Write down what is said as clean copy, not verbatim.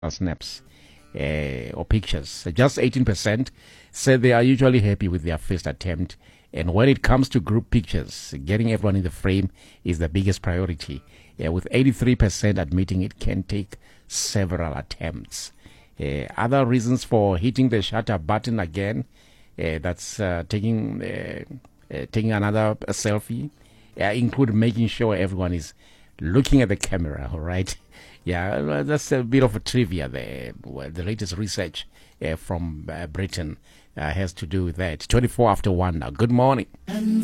snaps or pictures. Just 18% said they are usually happy with their first attempt. And when it comes to group pictures, getting everyone in the frame is the biggest priority, with 83% admitting it can take several attempts. Other reasons for hitting the shutter button again, that's taking another selfie, include making sure everyone is looking at the camera, all right? Yeah, that's a bit of a trivia there. Well, the latest research from Britain has to do with that. 24 after 1 now. Good morning.